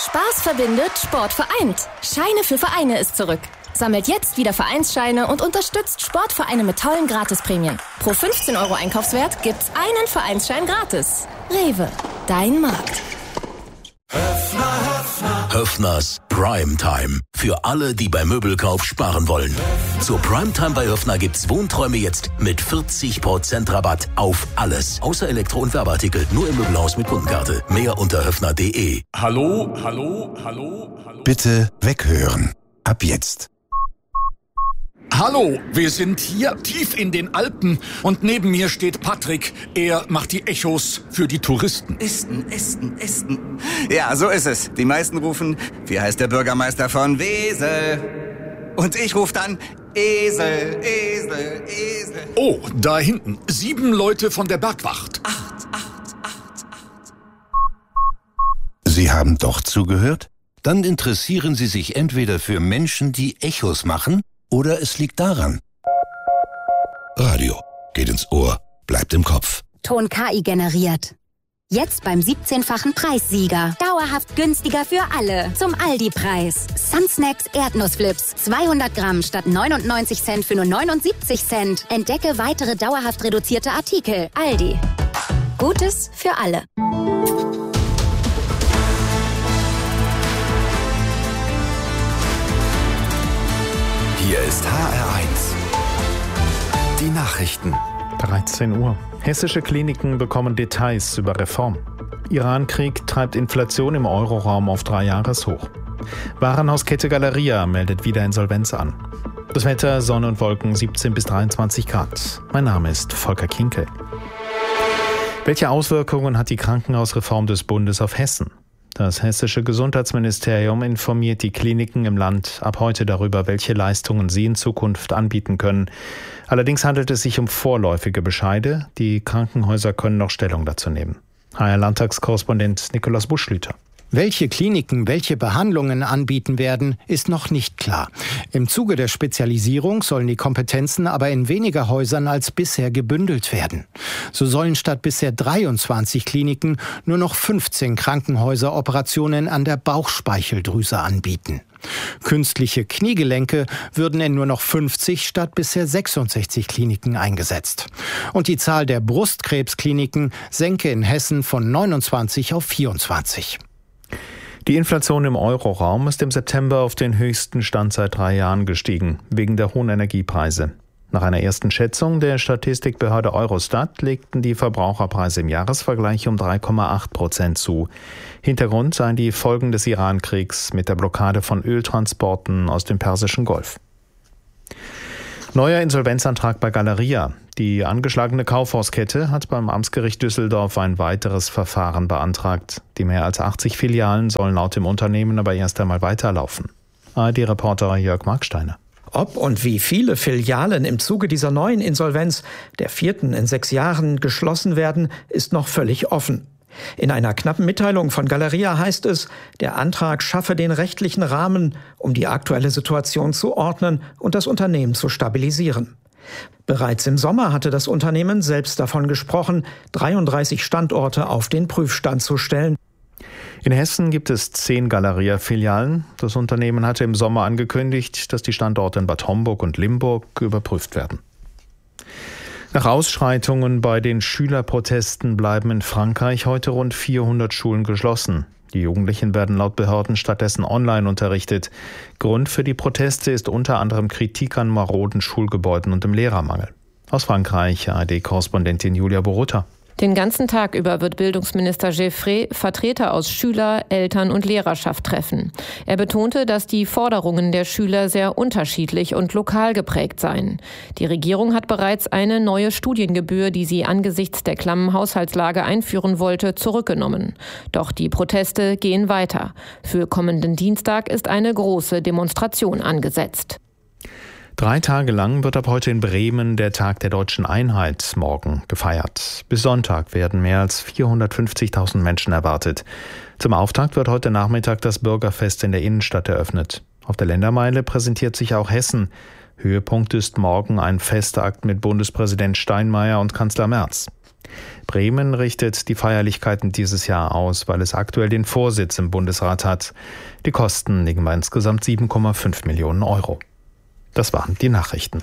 Spaß verbindet, Sport vereint. Scheine für Vereine ist zurück. Sammelt jetzt wieder Vereinsscheine und unterstützt Sportvereine mit tollen Gratisprämien. Pro 15 € Einkaufswert gibt's einen Vereinsschein gratis. Rewe, dein Markt. Höffners Primetime. Für alle, die beim Möbelkauf sparen wollen. Zur Primetime bei Höffner gibt's Wohnträume jetzt mit 40% Rabatt auf alles. Außer Elektro- und Werbeartikel. Nur im Möbelhaus mit Kundenkarte. Mehr unter höffner.de. Hallo. Bitte weghören. Ab jetzt. Hallo, wir sind hier tief in den Alpen und neben mir steht Patrick. Er macht die Echos für die Touristen. Esten. Ja, so ist es. Die meisten rufen, wie heißt der Bürgermeister von Wesel? Und ich rufe dann, Esel. Oh, da hinten. 7 Leute von der Bergwacht. 8. Sie haben doch zugehört? Dann interessieren Sie sich entweder für Menschen, die Echos machen, oder es liegt daran. Radio geht ins Ohr, bleibt im Kopf. Ton KI generiert. Jetzt beim 17-fachen Preissieger. Dauerhaft günstiger für alle. Zum Aldi-Preis. Sunsnacks Erdnussflips. 200 Gramm statt 99 Cent für nur 79 Cent. Entdecke weitere dauerhaft reduzierte Artikel. Aldi. Gutes für alle. Hier ist HR1. Die Nachrichten. 13 Uhr. Hessische Kliniken bekommen Details über Reform. Irankrieg treibt Inflation im Euroraum auf 3-Jahreshoch. Warenhauskette Galeria meldet wieder Insolvenz an. Das Wetter, Sonne und Wolken, 17 bis 23 Grad. Mein Name ist Volker Kinkel. Welche Auswirkungen hat die Krankenhausreform des Bundes auf Hessen? Das hessische Gesundheitsministerium informiert die Kliniken im Land ab heute darüber, welche Leistungen sie in Zukunft anbieten können. Allerdings handelt es sich um vorläufige Bescheide. Die Krankenhäuser können noch Stellung dazu nehmen. HR-Landtagskorrespondent Nikolaus Buschlüter. Welche Kliniken welche Behandlungen anbieten werden, ist noch nicht klar. Im Zuge der Spezialisierung sollen die Kompetenzen aber in weniger Häusern als bisher gebündelt werden. So sollen statt bisher 23 Kliniken nur noch 15 Krankenhäuser Operationen an der Bauchspeicheldrüse anbieten. Künstliche Kniegelenke würden in nur noch 50 statt bisher 66 Kliniken eingesetzt. Und die Zahl der Brustkrebskliniken senke in Hessen von 29 auf 24. Die Inflation im Euroraum ist im September auf den höchsten Stand seit 3 Jahren gestiegen, wegen der hohen Energiepreise. Nach einer ersten Schätzung der Statistikbehörde Eurostat legten die Verbraucherpreise im Jahresvergleich um 3,8% zu. Hintergrund seien die Folgen des Irankriegs mit der Blockade von Öltransporten aus dem Persischen Golf. Neuer Insolvenzantrag bei Galeria. Die angeschlagene Kaufhauskette hat beim Amtsgericht Düsseldorf ein weiteres Verfahren beantragt. Die mehr als 80 Filialen sollen laut dem Unternehmen aber erst einmal weiterlaufen. ARD-Reporter Jörg Marksteiner. Ob und wie viele Filialen im Zuge dieser neuen Insolvenz, der 4. in 6 Jahren, geschlossen werden, ist noch völlig offen. In einer knappen Mitteilung von Galeria heißt es, der Antrag schaffe den rechtlichen Rahmen, um die aktuelle Situation zu ordnen und das Unternehmen zu stabilisieren. Bereits im Sommer hatte das Unternehmen selbst davon gesprochen, 33 Standorte auf den Prüfstand zu stellen. In Hessen gibt es 10 Galeria-Filialen. Das Unternehmen hatte im Sommer angekündigt, dass die Standorte in Bad Homburg und Limburg überprüft werden. Nach Ausschreitungen bei den Schülerprotesten bleiben in Frankreich heute rund 400 Schulen geschlossen. Die Jugendlichen werden laut Behörden stattdessen online unterrichtet. Grund für die Proteste ist unter anderem Kritik an maroden Schulgebäuden und dem Lehrermangel. Aus Frankreich, ARD-Korrespondentin Julia Borutta. Den ganzen Tag über wird Bildungsminister Geffrey Vertreter aus Schüler, Eltern und Lehrerschaft treffen. Er betonte, dass die Forderungen der Schüler sehr unterschiedlich und lokal geprägt seien. Die Regierung hat bereits eine neue Studiengebühr, die sie angesichts der klammen Haushaltslage einführen wollte, zurückgenommen. Doch die Proteste gehen weiter. Für kommenden Dienstag ist eine große Demonstration angesetzt. 3 Tage lang wird ab heute in Bremen der Tag der Deutschen Einheit morgen gefeiert. Bis Sonntag werden mehr als 450.000 Menschen erwartet. Zum Auftakt wird heute Nachmittag das Bürgerfest in der Innenstadt eröffnet. Auf der Ländermeile präsentiert sich auch Hessen. Höhepunkt ist morgen ein Festakt mit Bundespräsident Steinmeier und Kanzler Merz. Bremen richtet die Feierlichkeiten dieses Jahr aus, weil es aktuell den Vorsitz im Bundesrat hat. Die Kosten liegen bei insgesamt 7,5 Millionen Euro. Das waren die Nachrichten.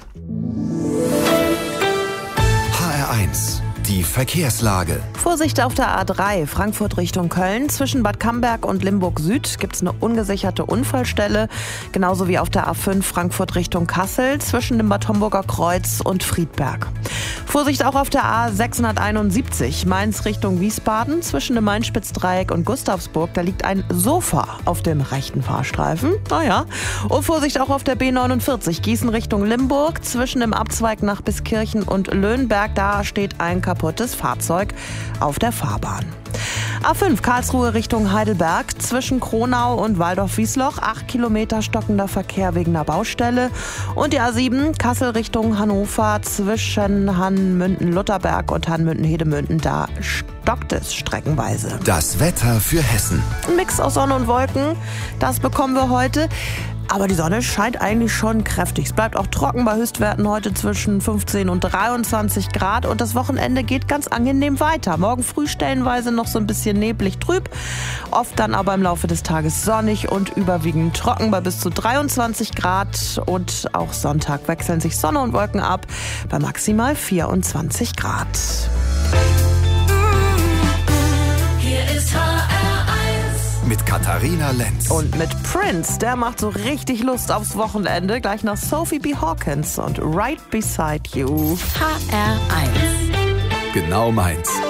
HR1, die Verkehrslage. Vorsicht auf der A3 Frankfurt Richtung Köln. Zwischen Bad Camberg und Limburg Süd gibt es eine ungesicherte Unfallstelle. Genauso wie auf der A5 Frankfurt Richtung Kassel zwischen dem Bad Homburger Kreuz und Friedberg. Vorsicht auch auf der A671 Mainz Richtung Wiesbaden zwischen dem Main-Spitz-Dreieck und Gustavsburg. Da liegt ein Sofa auf dem rechten Fahrstreifen. Naja. Und Vorsicht auch auf der B49 Gießen Richtung Limburg zwischen dem Abzweig nach Biskirchen und Löhnberg. Da steht ein kaputtes Fahrzeug auf der Fahrbahn. A5 Karlsruhe Richtung Heidelberg zwischen Kronau und Waldorf-Wiesloch 8 Kilometer stockender Verkehr wegen einer Baustelle. Und die A7 Kassel Richtung Hannover zwischen Hannmünden-Lutterberg und Hannmünden-Hedemünden. Da stockt es streckenweise. Das Wetter für Hessen. Ein Mix aus Sonne und Wolken, das bekommen wir heute. Aber die Sonne scheint eigentlich schon kräftig. Es bleibt auch trocken bei Höchstwerten heute zwischen 15 und 23 Grad. Und das Wochenende geht ganz angenehm weiter. Morgen früh stellenweise noch so ein bisschen neblig trüb. Oft dann aber im Laufe des Tages sonnig und überwiegend trocken bei bis zu 23 Grad. Und auch Sonntag wechseln sich Sonne und Wolken ab bei maximal 24 Grad. Hier ist HR1 mit Katharina Lenz. Und mit Prince, der macht so richtig Lust aufs Wochenende. Gleich nach Sophie B. Hawkins und Right Beside You. HR1 Genau meins.